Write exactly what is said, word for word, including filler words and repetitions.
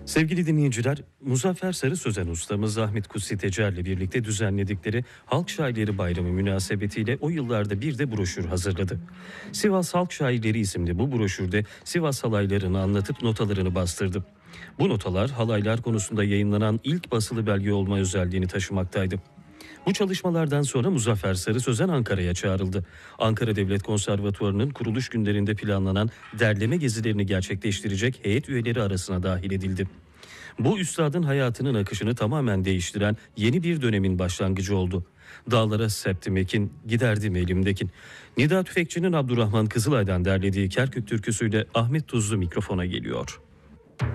Sevgili dinleyiciler, Muzaffer Sarı Sözen ustamız Ahmet Kutsi Tecer'le birlikte düzenledikleri Halk Şairleri Bayramı münasebetiyle o yıllarda bir de broşür hazırladı. Sivas Halk Şairleri isimli bu broşürde Sivas halaylarını anlatıp notalarını bastırdı. Bu notalar halaylar konusunda yayınlanan ilk basılı belge olma özelliğini taşımaktaydı. Bu çalışmalardan sonra Muzaffer Sarı Sözen Ankara'ya çağrıldı. Ankara Devlet Konservatuvarı'nın kuruluş günlerinde planlanan derleme gezilerini gerçekleştirecek heyet üyeleri arasına dahil edildi. Bu üstadın hayatının akışını tamamen değiştiren yeni bir dönemin başlangıcı oldu. Dağlara septim ekin, giderdim elimdekin. Nida Tüfekçi'nin Abdurrahman Kızılay'dan derlediği Kerkük türküsüyle Ahmet Tuzlu mikrofona geliyor.